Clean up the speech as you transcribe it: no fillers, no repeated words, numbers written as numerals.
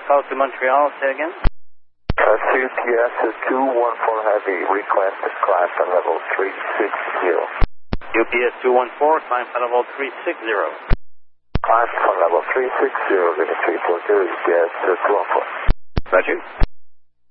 south to Montreal. Say again. CTS is 214 Heavy, request climb to level 360. UPS 214, climb to level 360. Climb to level 360, Unit 342, UPS 214. Roger.